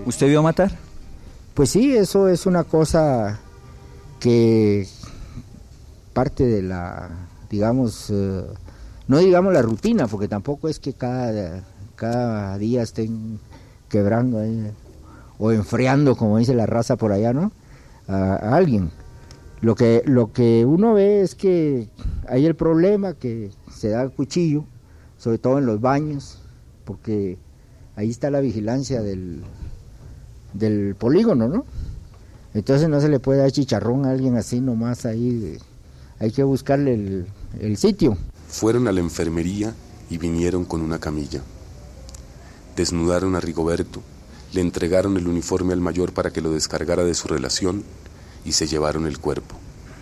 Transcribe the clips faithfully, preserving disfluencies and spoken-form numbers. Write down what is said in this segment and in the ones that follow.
¿Usted vio matar? Pues sí, eso es una cosa que parte de la, digamos, uh, no digamos la rutina, porque tampoco es que cada, cada día estén quebrando eh, o enfriando, como dice la raza por allá, ¿no? A, a alguien. Lo que, lo que uno ve es que hay el problema que se da el cuchillo, sobre todo en los baños, porque ahí está la vigilancia del, del polígono, ¿no? Entonces no se le puede dar chicharrón a alguien así nomás ahí, hay que buscarle el, el sitio. Fueron a la enfermería y vinieron con una camilla. Desnudaron a Rigoberto, le entregaron el uniforme al mayor para que lo descargara de su relación y se llevaron el cuerpo.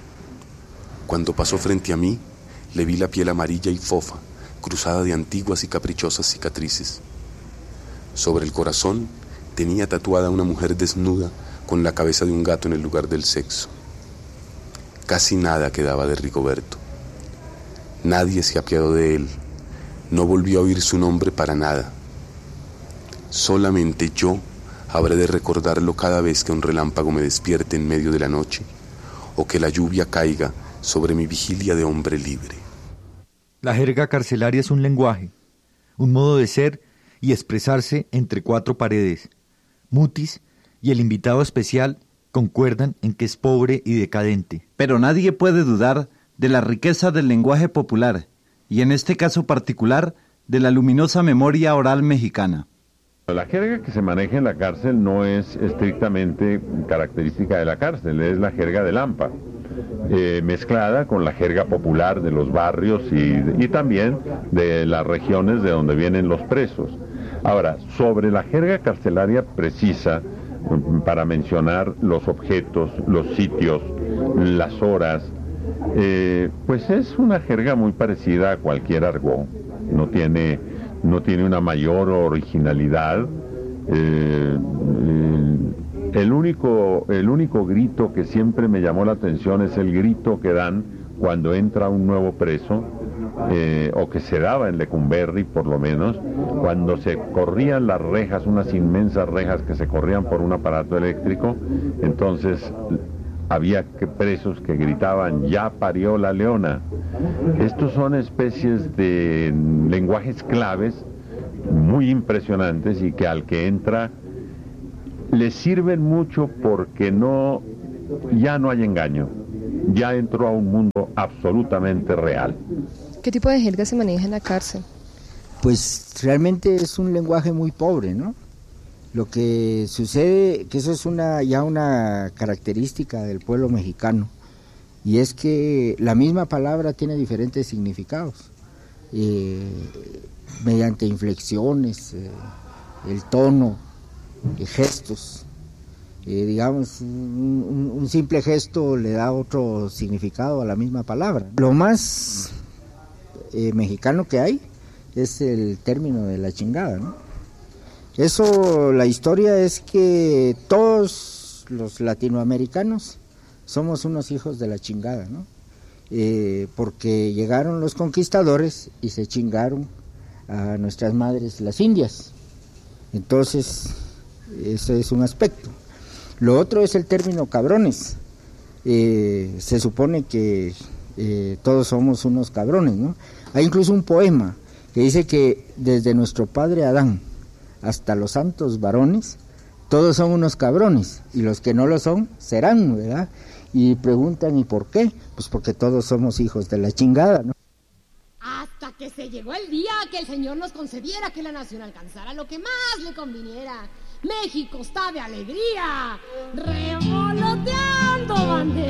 Cuando pasó frente a mí, le vi la piel amarilla y fofa, cruzada de antiguas y caprichosas cicatrices. Sobre el corazón tenía tatuada una mujer desnuda con la cabeza de un gato en el lugar del sexo. Casi nada quedaba de Rigoberto. Nadie se apiadó de él. No volvió a oír su nombre para nada. Solamente yo habré de recordarlo cada vez que un relámpago me despierte en medio de la noche o que la lluvia caiga sobre mi vigilia de hombre libre. La jerga carcelaria es un lenguaje, un modo de ser y expresarse entre cuatro paredes. Mutis y el invitado especial concuerdan en que es pobre y decadente. Pero nadie puede dudar de la riqueza del lenguaje popular, y en este caso particular, de la luminosa memoria oral mexicana. La jerga que se maneja en la cárcel no es estrictamente característica de la cárcel, es la jerga de Lampa, eh, mezclada con la jerga popular de los barrios y, y también de las regiones de donde vienen los presos. Ahora, sobre la jerga carcelaria precisa, para mencionar los objetos, los sitios, las horas, eh, pues es una jerga muy parecida a cualquier argot, no tiene, no tiene una mayor originalidad. Eh, eh, el único, el único grito que siempre me llamó la atención es el grito que dan cuando entra un nuevo preso, eh, o que se daba en Lecumberri por lo menos, cuando se corrían las rejas, unas inmensas rejas que se corrían por un aparato eléctrico. Entonces había que presos que gritaban: "Ya parió la leona". Estos son especies de lenguajes claves muy impresionantes y que al que entra le sirven mucho porque no, ya no hay engaño, ya entró a un mundo absolutamente real. ¿Qué tipo de jerga se maneja en la cárcel? Pues realmente es un lenguaje muy pobre, ¿no? Lo que sucede, que eso es una ya una característica del pueblo mexicano, y es que la misma palabra tiene diferentes significados, eh, mediante inflexiones, eh, el tono, eh, gestos. Eh, digamos, un, un simple gesto le da otro significado a la misma palabra. Lo más eh, mexicano que hay es el término de la chingada, ¿no? Eso, la historia es que todos los latinoamericanos somos unos hijos de la chingada, ¿no? Eh, porque llegaron los conquistadores y se chingaron a nuestras madres las indias. Entonces, ese es un aspecto. Lo otro es el término cabrones. Eh, se supone que eh, todos somos unos cabrones, ¿no? Hay incluso un poema que dice que desde nuestro padre Adán hasta los santos varones, todos son unos cabrones, y los que no lo son, serán, ¿verdad? Y preguntan, ¿y por qué? Pues porque todos somos hijos de la chingada, ¿no? Hasta que se llegó el día que el Señor nos concediera que la nación alcanzara lo que más le conviniera. México está de alegría, revoloteando bandera.